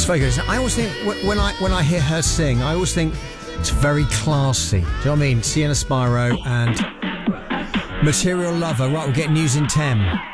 It's very good. I always think when I hear her sing, I always think it's very classy. Do you know what I mean? Sienna Spyro and Material Lover. Right, we're getting news in 10.